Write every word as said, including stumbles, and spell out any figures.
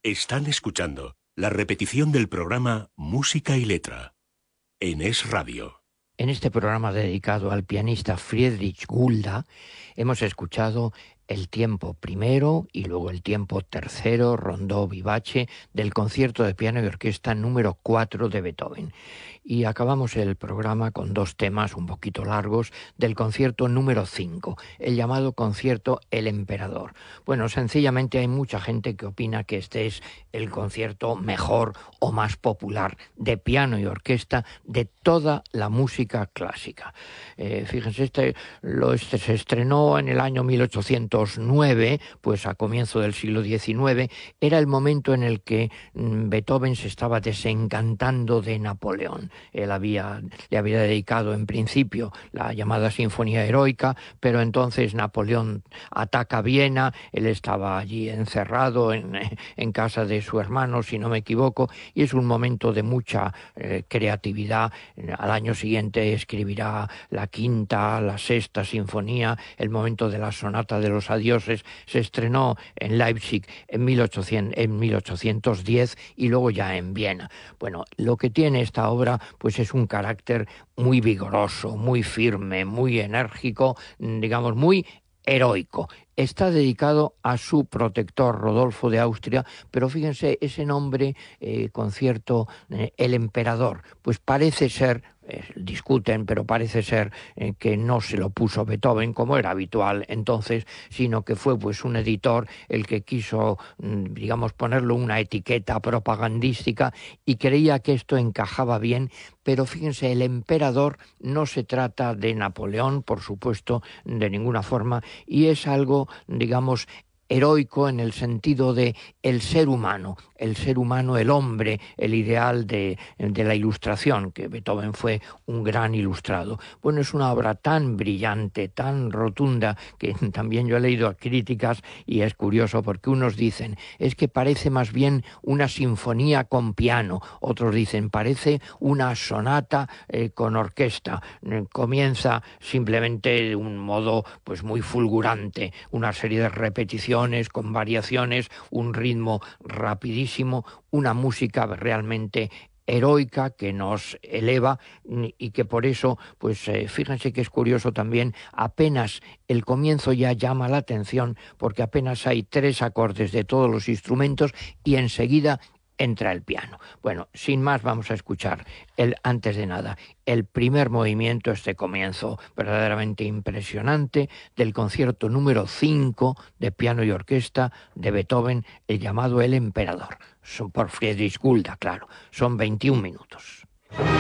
Están escuchando la repetición del programa Música y Letra en Es Radio. En este programa dedicado al pianista Friedrich Gulda hemos escuchado el tiempo primero y luego el tiempo tercero, rondó vivace, del concierto de piano y orquesta número cuatro de Beethoven. Y acabamos el programa con dos temas un poquito largos del concierto número cinco, el llamado concierto El Emperador. Bueno, sencillamente hay mucha gente que opina que este es el concierto mejor o más popular de piano y orquesta de toda la música clásica. Eh, fíjense, este, lo, este se estrenó en el año mil ochocientos nueve, pues a comienzo del siglo diecinueve, era el momento en el que mm, Beethoven se estaba desencantando de Napoleón. Él había, le había dedicado en principio la llamada Sinfonía Heroica, pero entonces Napoleón ataca Viena, él estaba allí encerrado en, en casa de su hermano, si no me equivoco, y es un momento de mucha eh, creatividad. Al año siguiente escribirá la quinta, la sexta sinfonía, el momento de la sonata de los adioses, se estrenó en Leipzig en, mil ochocientos, en mil ochocientos diez y luego ya en Viena. Bueno, lo que tiene esta obra pues es un carácter muy vigoroso, muy firme, muy enérgico, digamos muy heroico. Está dedicado a su protector Rodolfo de Austria, pero fíjense, ese nombre, eh, concierto eh, El Emperador, pues parece ser, eh, discuten, pero parece ser eh, que no se lo puso Beethoven, como era habitual entonces, sino que fue pues un editor el que quiso, digamos, ponerle una etiqueta propagandística y creía que esto encajaba bien. Pero fíjense, el emperador no se trata de Napoleón, por supuesto, de ninguna forma, y es algo, digamos, heroico en el sentido de el ser humano, el ser humano, el hombre, el ideal de, de la ilustración, que Beethoven fue un gran ilustrado. Bueno, es una obra tan brillante, tan rotunda, que también yo he leído críticas y es curioso porque unos dicen, es que parece más bien una sinfonía con piano, otros dicen, parece una sonata eh, con orquesta, eh, comienza simplemente de un modo pues muy fulgurante, una serie de repeticiones con variaciones, un ritmo rapidísimo, una música realmente heroica que nos eleva y que por eso, pues eh, fíjense que es curioso también, apenas el comienzo ya llama la atención porque apenas hay tres acordes de todos los instrumentos y enseguida entra el piano. Bueno, sin más vamos a escuchar, el, antes de nada, el primer movimiento, este comienzo verdaderamente impresionante del concierto número cinco de piano y orquesta de Beethoven, el llamado El Emperador. Son por Friedrich Gulda, claro. Son veintiún minutos.